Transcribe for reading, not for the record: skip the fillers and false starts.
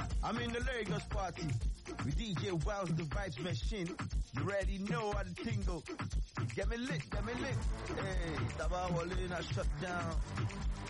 I'm in the Lagos party with DJ Wells, the Vibes Machine. You already know how the tingle. Get me lit, get me lit. Hey, Taba Wale, I shut down.